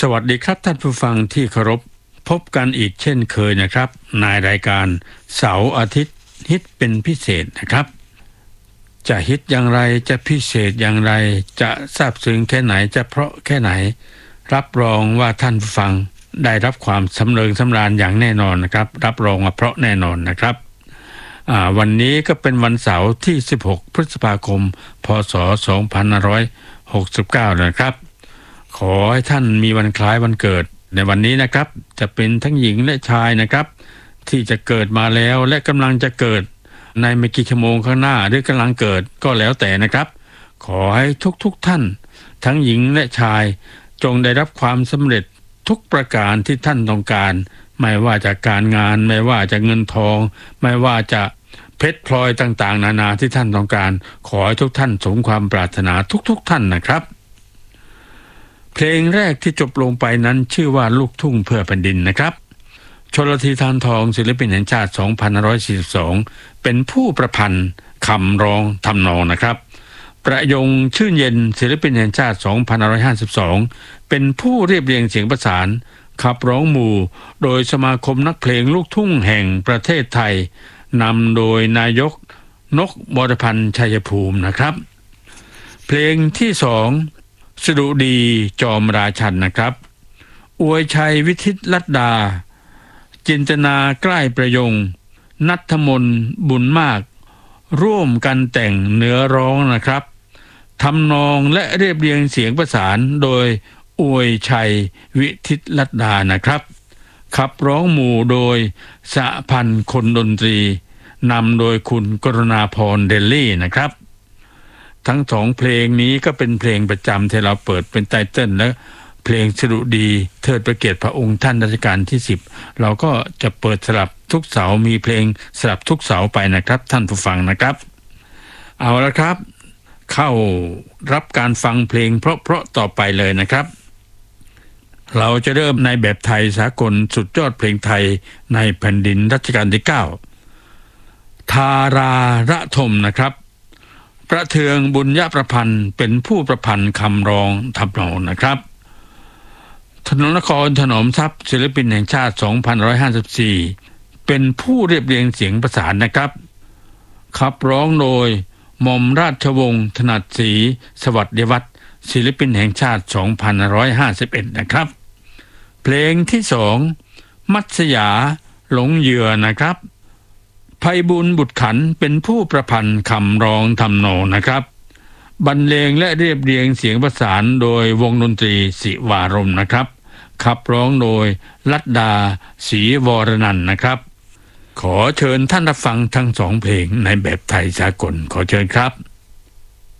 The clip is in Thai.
สวัสดีครับท่านผู้ฟังที่เคารพพบกันอีกเช่นเคยนะครับในรายการเสาร์อาทิตย์ฮิตเป็นพิเศษนะครับจะฮิตอย่างไรจะพิเศษอย่างไรจะซาบซึ้งแค่ไหนจะเพราะแค่ไหนรับรองว่าท่านผู้ฟังได้รับความสำเริงสำราญอย่างแน่นอนนะครับรับรองว่าเพราะแน่นอนนะครับวันนี้ก็เป็นวันเสาร์ที่16พฤษภาคมพศ2569นะครับขอให้ท่านมีวันคล้ายวันเกิดในวันนี้นะครับจะเป็นทั้งหญิงและชายนะครับที่จะเกิดมาแล้วและกำลังจะเกิดในไม่กี่ชั่วโมงข้างหน้าหรือกำลังเกิดก็แล้วแต่นะครับขอให้ทุกท่านทั้งหญิงและชายจงได้รับความสำเร็จทุกประการที่ท่านต้องการไม่ว่าจะการงานไม่ว่าจะเงินทองไม่ว่าจะเพชรพลอยต่างๆนานาที่ท่านต้องการขอให้ทุกท่านสมความปรารถนาทุกท่านนะครับเพลงแรกที่จบลงไปนั้นชื่อว่าลูกทุ่งเพื่อแผ่นดินนะครับชลธีธารทองศิลปินแห่งชาติ2542เป็นผู้ประพันธ์คำร้องทำนองนะครับประยงชื่นเย็นศิลปินแห่งชาติ2552เป็นผู้เรียบเรียงเสียงประสานขับร้องหมู่โดยสมาคมนักเพลงลูกทุ่งแห่งประเทศไทยนำโดยนายกนกบรพันธ์ชัยภูมินะครับเพลงที่2สดุดีจอมราชันนะครับอวยชัยวิทิตลัดดาจินตนาใกล้ประยงณัฐมนบุญมากร่วมกันแต่งเนื้อร้องนะครับทำนองและเรียบเรียงเสียงประสานโดยอวยชัยวิทิตลัดดานะครับขับร้องหมู่โดยสหพันธ์คนดนตรีนำโดยคุณกรุณาพรเดลลี่นะครับทั้งสองเพลงนี้ก็เป็นเพลงประจำที่เราเปิดเป็นไตเติ้ลและเพลงสดุดีเทิดพระเกียรติพระองค์ท่านรัชกาลที่10เราก็จะเปิดสลับทุกเสาร์มีเพลงสลับทุกเสาร์ไปนะครับท่านผู้ฟังนะครับเอาละครับเข้ารับการฟังเพลงเพราะต่อไปเลยนะครับเราจะเริ่มในแบบไทยสากลสุดยอดเพลงไทยในแผ่นดินรัชกาลที่9ทาราระทมนะครับประเทืองบุญยประพันธ์เป็นผู้ประพันธ์คำร้องทำนองนะครับถนนนครถนอมทรัพย์ศิลปินแห่งชาติ2554เป็นผู้เรียบเรียงเสียงประสานนะครับขับร้องโดยหม่อมราชวงศ์ถนัดศรีสวัสดิวัฒน์ศิลปินแห่งชาติ2551นะครับเพลงที่2มัตสยาหลงเหยื่อนะครับไพบูลย์บุตรขันเป็นผู้ประพันธ์คำร้องทำนองนะครับบรรเลงและเรียบเรียงเสียงประสานโดยวงดนตรีศิวารมณ์นะครับขับร้องโดยลัดดาศรีวรนันท์นะครับขอเชิญท่านรับฟังทั้งสองเพลงในแบบไทยสากลขอเชิญครับ